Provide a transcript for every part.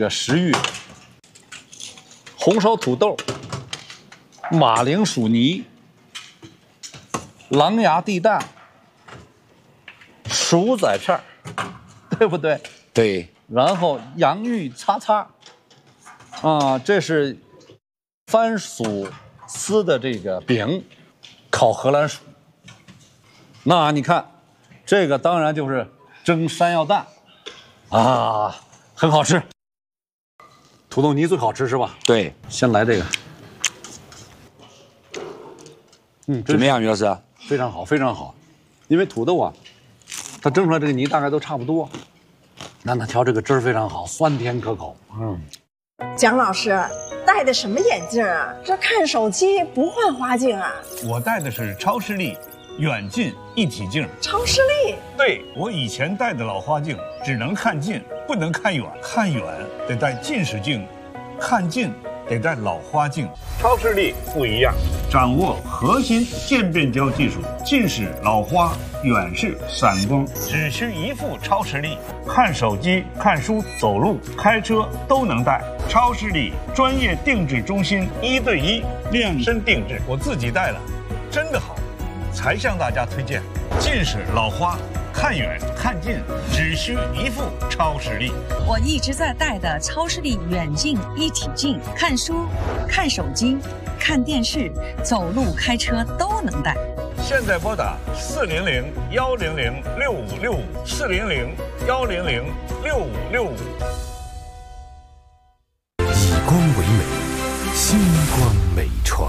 这食玉、红烧土豆、马铃薯泥、狼牙地蛋、薯仔片儿，对不对？ 对。 然后洋芋擦擦，啊，这是番薯丝的这个饼，烤荷兰薯。那你看，这个当然就是蒸山药蛋，啊，很好吃。土豆泥最好吃是吧？ 对， 先来这个。 怎么样，于老师？ 非常好，非常好。因为土豆啊，它蒸出来这个泥大概都差不多。那调这个汁儿非常好，酸甜可口。 蒋老师戴的什么眼镜啊？这看手机不换花镜啊？ 我戴的是超视力远近一体镜。 超视力？ 对，我以前戴的老花镜只能看近，不能看远，看远得戴近视镜，看近得戴老花镜。超视力不一样，掌握核心渐变焦技术，近视、老花、远视、散光，只需一副超视力，看手机、看书、走路、开车都能戴。超视力专业定制中心，1对1量身定制，我自己戴了，真的好，才向大家推荐。近视、老花，看远看近只需一副超视力。 我一直在戴的超视力远近一体镜，看书、看手机、看电视、走路、开车都能戴。 现在拨打400-100-6565，400-100-6565。 以光为美，星光美传。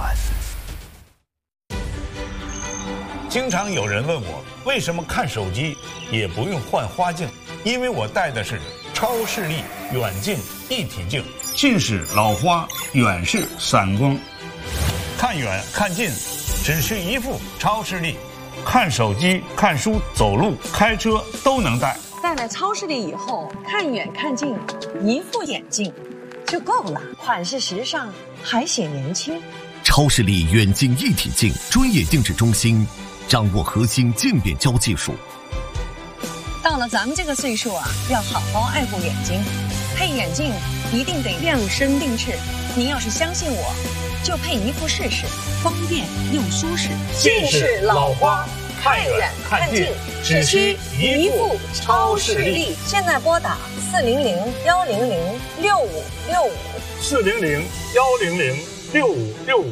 经常有人问我，为什么看手机也不用换花镜？因为我戴的是超视力远近一体镜，近视、老花、远视、散光，看远看近只需一副超视力，看手机、看书、走路、开车都能戴。 戴了超视力以后，看远看近，一副眼镜就够了，款式时尚，还显年轻。 超视力远近一体镜专业定制中心，掌握核心渐变焦技术。 到了咱们这个岁数啊，要好好爱护眼睛，配眼镜一定得量身定制。您要是相信我，就配一副试试，方便又舒适。 近视、老花，看远看近只需一副超视力。 现在拨打 400-100-6565，400-100-6565。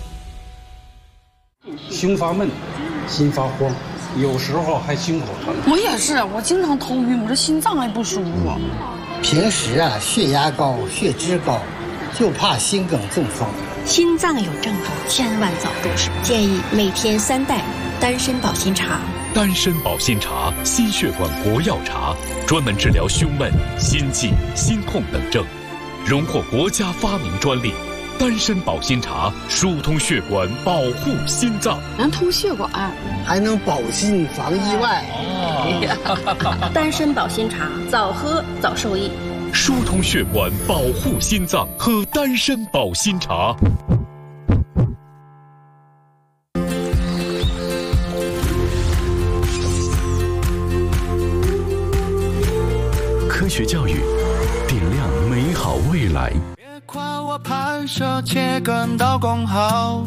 胸发闷，心发慌，有时候还心口疼。 我也是，我经常头晕，我这心脏还不舒服。 平时啊，血压高、血脂高，就怕心梗中风。 心脏有症状，千万早重视。建议每天3袋丹参保心茶。 丹参保心茶，心血管活药茶，专门治疗胸闷、心悸、心痛等症，荣获国家发明专利。丹参保心茶疏通血管，保护心脏， 能通血管， 还能保心防意外。 丹参保心茶，早喝早受益。 疏通血管，保护心脏，喝丹参保心茶。科学教育，点亮美好未来。 别夸我攀涉切割到公号。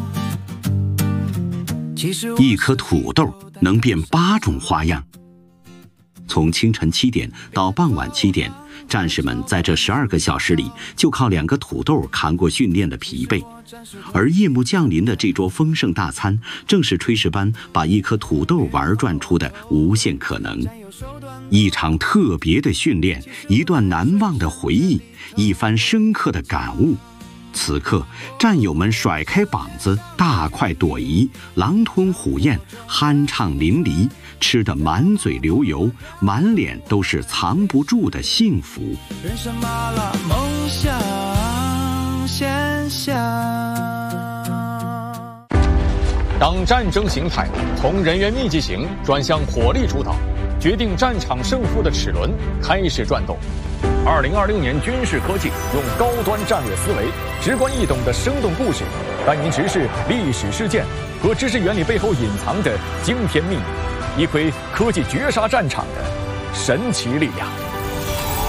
一颗土豆能变8种花样。从清晨7点到傍晚7点，战士们在这12个小时里，就靠2个土豆扛过训练的疲惫。而夜幕降临的这桌丰盛大餐，正是炊事班把一颗土豆玩转出的无限可能。一场特别的训练，一段难忘的回忆，一番深刻的感悟。此刻，战友们甩开膀子，大快朵颐，狼吞虎咽，酣畅淋漓，吃得满嘴流油，满脸都是藏不住的幸福。 人生麻辣，梦想现象。 当战争形态从人员密集型转向火力主导，决定战场胜负的齿轮开始转动。2026年军事科技用高端战略思维、直观易懂的生动故事，带您直视历史事件和知识原理背后隐藏的惊天秘密，一窥科技绝杀战场的神奇力量。